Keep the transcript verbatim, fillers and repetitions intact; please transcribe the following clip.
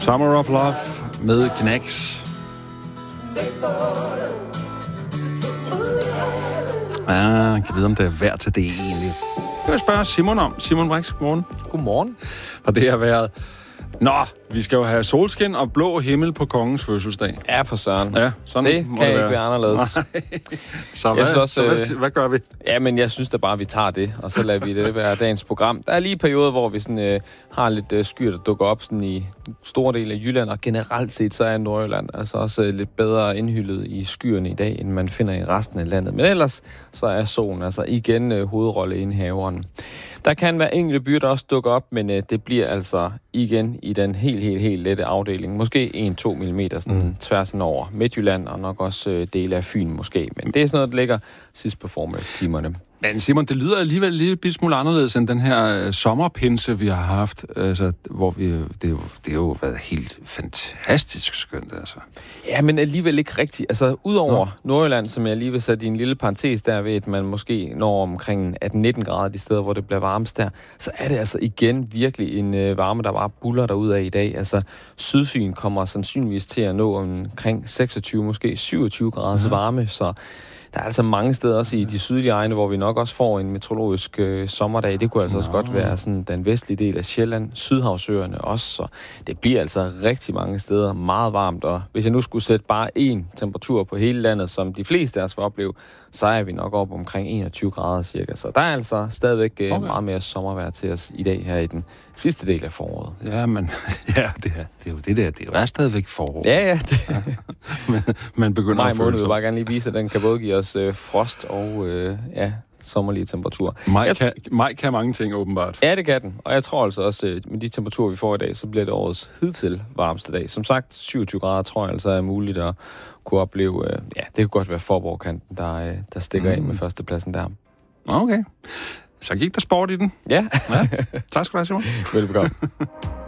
Summer of Love med Knacks. Ja, jeg kan vide, om det er værd til det egentlig. Det vil jeg spørge Simon om. Simon Brix, godmorgen. Godmorgen. Og det har været... Nå, vi skal jo have solskin og blå himmel på kongens fødselsdag. Ja, for søren. Ja, sådan det må kan det ikke være. være anderledes. så hvad, også, så hvad, hvad gør vi? Ja, men jeg synes da bare, at vi tager det, og så lader vi det være dagens program. Der er lige perioder, hvor vi sådan, øh, har lidt øh, skyer, der dukker op sådan i store dele af Jylland, og generelt set så er Nordjylland altså også øh, lidt bedre indhyldet i skyerne i dag, end man finder i resten af landet. Men ellers så er solen altså igen øh, hovedrolleindhaveren. Der kan være enkelte byer, der også dukker op, men øh, det bliver altså igen i den helt, helt, helt lette afdeling. Måske en til to millimeter sådan, mm. tværsen over Midtjylland, og nok også øh, dele af Fyn måske. Men det er sådan noget, der ligger sidst på formiddagstimerne. Men Simon, det lyder alligevel lidt lidt smule anderledes end den her øh, sommerpinse, vi har haft, altså, hvor vi, det, er jo, det er jo været helt fantastisk skønt, altså. Ja, men alligevel ikke rigtigt. Altså, udover Nå. Nordjylland, som jeg lige vil sætte i en lille parentes der ved, at man måske når omkring atten nitten grader de steder, hvor det bliver varmest der, så er det altså igen virkelig en øh, varme, der bare buller derudad i dag. Altså, Sydfyn kommer sandsynligvis til at nå omkring seksogtyve, måske syvogtyve graders ja. varme, så der er altså mange steder også i de sydlige egne, hvor vi nok også får en meteorologisk øh, sommerdag. Det kunne altså Nå. også godt være sådan den vestlige del af Sjælland, Sydhavsøerne også. Så det bliver altså rigtig mange steder meget varmt. Og hvis jeg nu skulle sætte bare én temperatur på hele landet, som de fleste af os vil opleve, så er vi nok op omkring enogtyve grader cirka. Så der er altså stadigvæk øh, okay. meget mere sommervejr til os i dag her i den sidste del af foråret. Ja, men ja, det, er, det er jo det der. Det er jo stadigvæk forår. Ja, ja. Det. ja. Men man begynder Maj at føle måned sig. vil bare gerne lige vise, at den kan både give os øh, frost og øh, ja, sommerlige temperaturer. Maj kan, maj kan mange ting, åbenbart. Ja, det kan den. Og jeg tror altså også, at med de temperaturer, vi får i dag, så bliver det årets hidtil varmeste dag. Som sagt, syvogtyve grader tror jeg altså er muligt at kunne opleve. Øh, ja, det kunne godt være Forborg-kanten, der, øh, der stikker mm. ind med førstepladsen der. Okay. Så gik der sport i den. Ja. ja. Tak skal du have, Simon. Velbekomme.